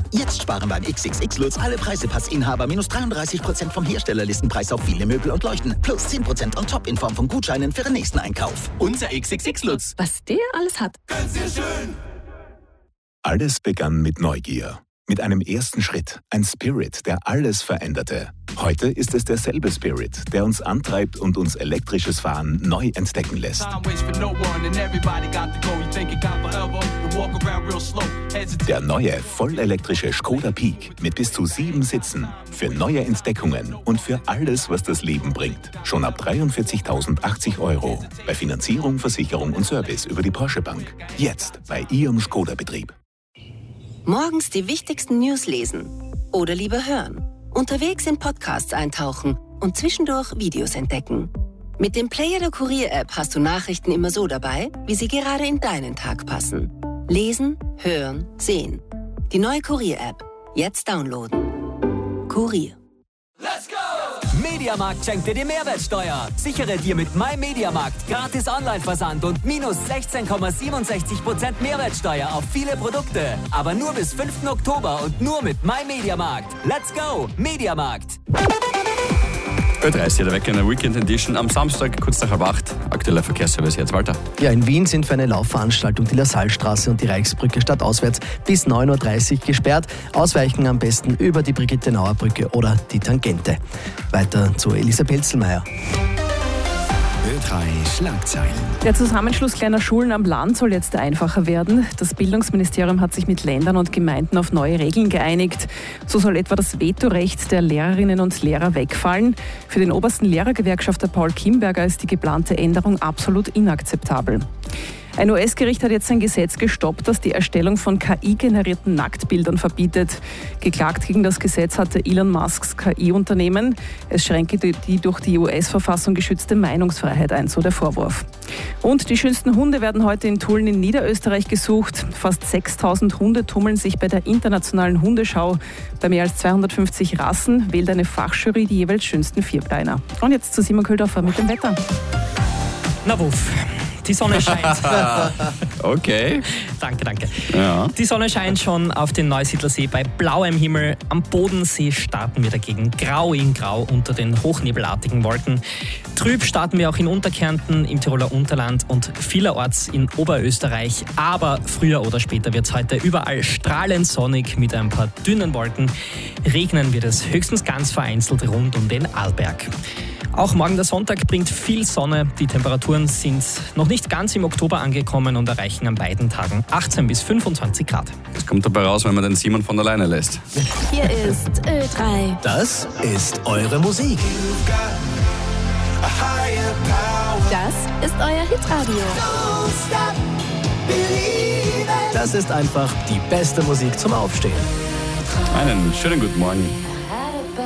Jetzt sparen beim XXX Lutz alle Preisepassinhaber minus 33% vom Herstellerlistenpreis auf viele Möbel und Leuchten. Plus 10% on top in Form von Gutscheinen für den nächsten Einkauf. Unser XXX Lutz. Was der alles hat. Ganz sehr schön. Alles begann mit Neugier. Mit einem ersten Schritt, ein Spirit, der alles veränderte. Heute ist es derselbe Spirit, der uns antreibt und uns elektrisches Fahren neu entdecken lässt. Der neue, vollelektrische Škoda Peak mit bis zu 7 Sitzen. Für neue Entdeckungen und für alles, was das Leben bringt. Schon ab 43.080 €. Bei Finanzierung, Versicherung und Service über die Porsche Bank. Jetzt bei Ihrem Škoda-Betrieb. Morgens die wichtigsten News lesen oder lieber hören. Unterwegs in Podcasts eintauchen und zwischendurch Videos entdecken. Mit dem Player der Kurier-App hast du Nachrichten immer so dabei, wie sie gerade in deinen Tag passen. Lesen, hören, sehen. Die neue Kurier-App. Jetzt downloaden. Kurier. Let's go! Mediamarkt schenkt dir die Mehrwertsteuer. Sichere dir mit MyMediamarkt gratis Online-Versand und minus 16,67% Mehrwertsteuer auf viele Produkte. Aber nur bis 5. Oktober und nur mit MyMediamarkt. Let's go! Mediamarkt. Ö30, der Wecker in der Weekend Edition am Samstag, kurz nach 8. Aktueller Verkehrsservice jetzt, Walter. Ja, in Wien sind für eine Laufveranstaltung die Lassalstraße und die Reichsbrücke stadtauswärts bis 9.30 Uhr gesperrt. Ausweichen am besten über die Brigitte-Nauer-Brücke oder die Tangente. Weiter zu Elisa Pelzelmeier. Ö3 Schlagzeilen. Der Zusammenschluss kleiner Schulen am Land soll jetzt einfacher werden. Das Bildungsministerium hat sich mit Ländern und Gemeinden auf neue Regeln geeinigt. So soll etwa das Vetorecht der Lehrerinnen und Lehrer wegfallen. Für den obersten Lehrergewerkschafter Paul Kimberger ist die geplante Änderung absolut inakzeptabel. Ein US-Gericht hat jetzt ein Gesetz gestoppt, das die Erstellung von KI-generierten Nacktbildern verbietet. Geklagt gegen das Gesetz hatte Elon Musks KI-Unternehmen. Es schränke die durch die US-Verfassung geschützte Meinungsfreiheit ein, so der Vorwurf. Und die schönsten Hunde werden heute in Tulln in Niederösterreich gesucht. Fast 6.000 Hunde tummeln sich bei der internationalen Hundeschau. Bei mehr als 250 Rassen wählt eine Fachjury die jeweils schönsten Vierbeiner. Und jetzt zu Simon Köldorfer mit dem Wetter. Na wuff. Die Sonne scheint. Okay. Danke. Ja. Die Sonne scheint schon auf den Neusiedlersee bei blauem Himmel. Am Bodensee starten wir dagegen grau in grau unter den hochnebelartigen Wolken. Trüb starten wir auch in Unterkärnten, im Tiroler Unterland und vielerorts in Oberösterreich. Aber früher oder später wird es heute überall strahlend sonnig mit ein paar dünnen Wolken. Regnen wird es höchstens ganz vereinzelt rund um den Arlberg. Auch morgen der Sonntag bringt viel Sonne. Die Temperaturen sind noch nicht ganz im Oktober angekommen und erreichen an beiden Tagen 18 bis 25 Grad. Das kommt dabei raus, wenn man den Simon von alleine lässt. Hier ist Ö3. Das ist eure Musik. Das ist euer Hitradio. Das ist einfach die beste Musik zum Aufstehen. Einen schönen guten Morgen.